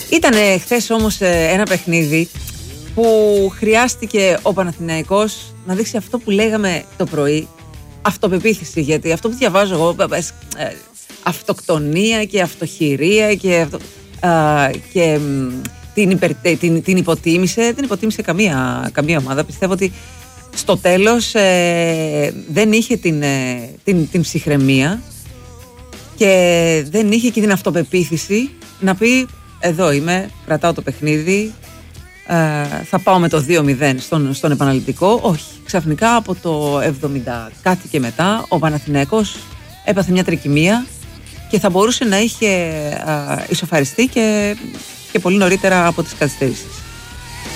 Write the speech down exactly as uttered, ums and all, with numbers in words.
Ήτανε χθες όμως ένα παιχνίδι που χρειάστηκε ο Παναθηναϊκός να δείξει αυτό που λέγαμε το πρωί, αυτοπεποίθηση, γιατί αυτό που διαβάζω εγώ, αυτοκτονία και αυτοχειρία και, αυτο, α, και την, υπερ, την, την υποτίμησε, δεν υποτίμησε καμία, καμία ομάδα. Πιστεύω ότι στο τέλος ε, δεν είχε την, ε, την, την ψυχραιμία και δεν είχε και την αυτοπεποίθηση να πει εδώ είμαι, κρατάω το παιχνίδι, ε, θα πάω με το δύο μηδέν στον, στον επαναληπτικό. Όχι, ξαφνικά από το εβδομήντα κάτι και μετά ο Παναθηναϊκός έπαθε μια τρικυμία και θα μπορούσε να είχε ε, ισοφαριστεί και, και πολύ νωρίτερα από τις καθυστερήσεις.